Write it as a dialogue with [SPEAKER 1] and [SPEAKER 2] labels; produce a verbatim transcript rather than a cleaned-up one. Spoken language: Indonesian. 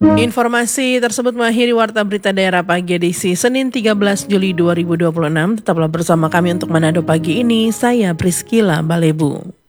[SPEAKER 1] Informasi tersebut mengakhiri Warta Berita Daerah Pagi edisi Senin tiga belas Juli dua ribu dua puluh enam. Tetaplah bersama kami untuk Manado pagi ini. Saya Priscila Balebu.